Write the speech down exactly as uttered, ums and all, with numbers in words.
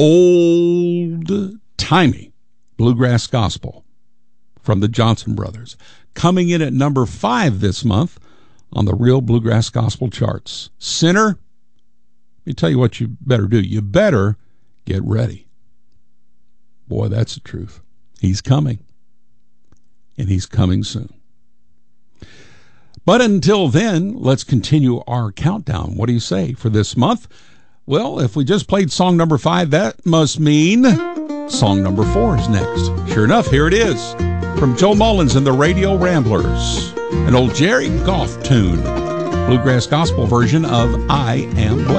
old-timey bluegrass gospel from the Johnson Brothers, coming in at number five this month on the Real Bluegrass Gospel charts. Sinner, let me tell you what you better do. You better get ready. Boy, that's the truth. He's coming, and he's coming soon. But until then, let's continue our countdown. What do you say for this month? Well, if we just played song number five, that must mean song number four is next. Sure enough, here it is from Joe Mullins and the Radio Ramblers, an old Jerry Goff tune, bluegrass gospel version of I Am Blessed.